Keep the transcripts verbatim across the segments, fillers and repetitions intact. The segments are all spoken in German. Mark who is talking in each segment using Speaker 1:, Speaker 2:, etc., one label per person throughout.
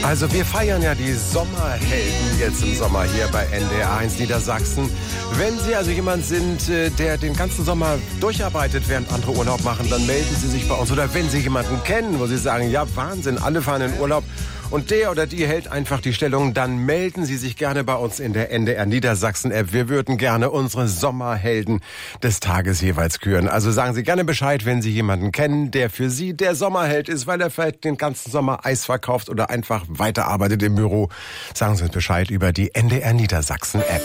Speaker 1: Also wir feiern ja die Sommerhelden jetzt im Sommer hier bei N D R eins Niedersachsen. Wenn Sie also jemand sind, der den ganzen Sommer durcharbeitet, während andere Urlaub machen, dann melden Sie sich bei uns. Oder wenn Sie jemanden kennen, wo Sie sagen, ja Wahnsinn, alle fahren in Urlaub und der oder die hält einfach die Stellung, dann melden Sie sich gerne bei uns in der N D R Niedersachsen App. Wir würden gerne unsere Sommerhelden des Tages jeweils küren. Also sagen Sie gerne Bescheid, wenn Sie jemanden kennen, der für Sie der Sommerheld ist, weil er vielleicht den ganzen Sommer Eis verkauft oder einfach weiterarbeitet im Büro. Sagen Sie uns Bescheid über die N D R Niedersachsen App.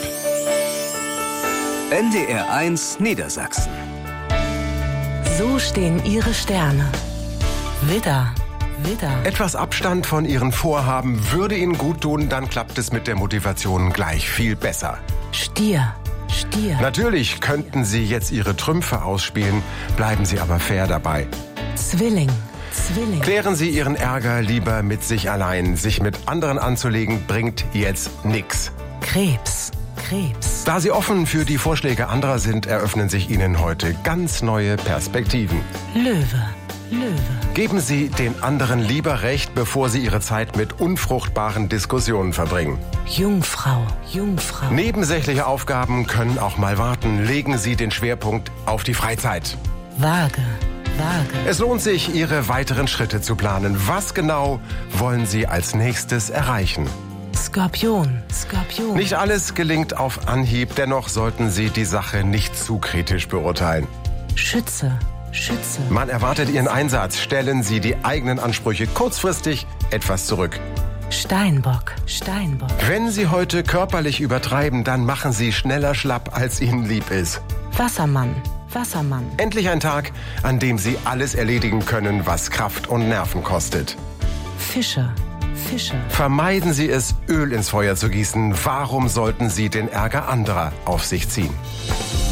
Speaker 2: N D R eins Niedersachsen.
Speaker 3: So stehen Ihre Sterne. Widder. Widder.
Speaker 1: Etwas Abstand von Ihren Vorhaben würde Ihnen gut tun, dann klappt es mit der Motivation gleich viel besser.
Speaker 3: Stier. Stier.
Speaker 1: Natürlich könnten Sie jetzt Ihre Trümpfe ausspielen, bleiben Sie aber fair dabei.
Speaker 3: Zwilling. Zwilling.
Speaker 1: Klären Sie Ihren Ärger lieber mit sich allein. Sich mit anderen anzulegen, bringt jetzt nix.
Speaker 3: Krebs. Krebs.
Speaker 1: Da Sie offen für die Vorschläge anderer sind, eröffnen sich Ihnen heute ganz neue Perspektiven.
Speaker 3: Löwe. Löwe.
Speaker 1: Geben Sie den anderen lieber recht, bevor Sie Ihre Zeit mit unfruchtbaren Diskussionen verbringen.
Speaker 3: Jungfrau. Jungfrau.
Speaker 1: Nebensächliche Aufgaben können auch mal warten. Legen Sie den Schwerpunkt auf die Freizeit.
Speaker 3: Waage. Waage.
Speaker 1: Es lohnt sich, Ihre weiteren Schritte zu planen. Was genau wollen Sie als nächstes erreichen?
Speaker 3: Skorpion. Skorpion.
Speaker 1: Nicht alles gelingt auf Anhieb, dennoch sollten Sie die Sache nicht zu kritisch beurteilen.
Speaker 3: Schütze. Schütze.
Speaker 1: Man erwartet Ihren Einsatz. Stellen Sie die eigenen Ansprüche kurzfristig etwas zurück.
Speaker 3: Steinbock. Steinbock.
Speaker 1: Wenn Sie heute körperlich übertreiben, dann machen Sie schneller schlapp, als Ihnen lieb ist.
Speaker 3: Wassermann. Wassermann.
Speaker 1: Endlich ein Tag, an dem Sie alles erledigen können, was Kraft und Nerven kostet.
Speaker 3: Fische. Fische.
Speaker 1: Vermeiden Sie es, Öl ins Feuer zu gießen. Warum sollten Sie den Ärger anderer auf sich ziehen?